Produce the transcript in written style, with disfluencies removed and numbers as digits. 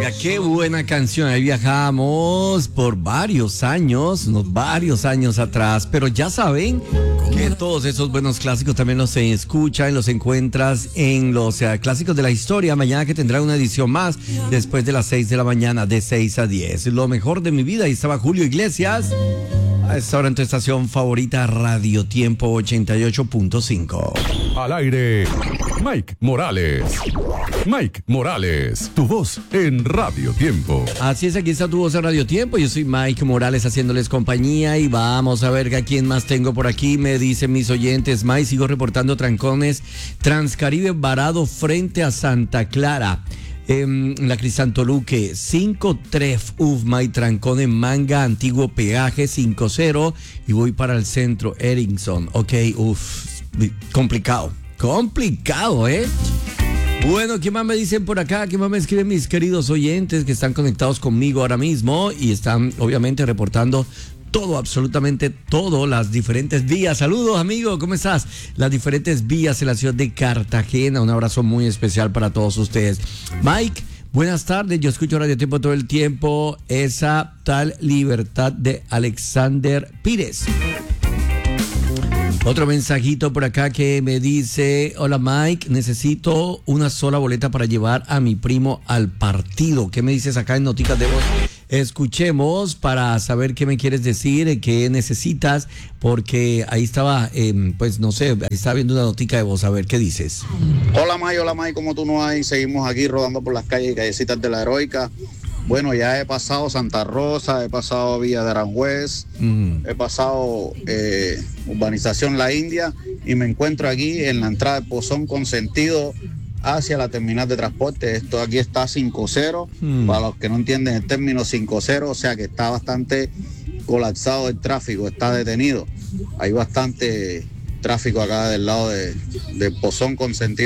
Oiga, qué buena canción. Ahí viajamos por varios años atrás. Pero ya saben que todos esos buenos clásicos también los escuchan, los encuentras en los clásicos de la historia. Mañana que tendrá una edición más después de las 6 de la mañana, de 6 a 10. Lo mejor de mi vida. Ahí estaba Julio Iglesias. A esta hora en tu estación favorita, Radio Tiempo 88.5. Al aire, Mike Morales. Mike Morales, tu voz en Radio Tiempo. Así es, aquí está tu voz en Radio Tiempo. Yo soy Mike Morales haciéndoles compañía y vamos a ver a quién más tengo por aquí. Me dicen mis oyentes, Mike, sigo reportando trancones. Transcaribe varado frente a Santa Clara. La Cristantoluque 5-3, Mike, trancón en Manga, antiguo peaje 5-0 y voy para el centro, Erickson. Ok, complicado, Bueno, ¿qué más me dicen por acá? ¿Qué más me escriben mis queridos oyentes que están conectados conmigo ahora mismo y están obviamente reportando todo, absolutamente todo, las diferentes vías? Saludos, amigo, ¿cómo estás? Las diferentes vías en la ciudad de Cartagena. Un abrazo muy especial para todos ustedes. Mike, buenas tardes. Yo escucho Radio Tiempo todo el tiempo. Esa tal libertad de Alexander Pires. Otro mensajito por acá que me dice: hola Mike, necesito una sola boleta para llevar a mi primo al partido. ¿Qué me dices acá en Noticas de Voz? Escuchemos para saber qué me quieres decir, qué necesitas, porque ahí estaba, pues no sé, ahí estaba viendo una notica de voz, a ver qué dices. Hola Mike, ¿cómo tú no hay? Seguimos aquí rodando por las calles y callecitas de la Heroica. Bueno, ya he pasado Santa Rosa, he pasado Villa de Aranjuez, he pasado Urbanización La India y me encuentro aquí en la entrada de Pozón Consentido hacia la terminal de transporte. Esto aquí está 5-0, para los que no entienden el término 5-0, o sea que está bastante colapsado el tráfico, está detenido. Hay bastante tráfico acá del lado de Pozón Consentido.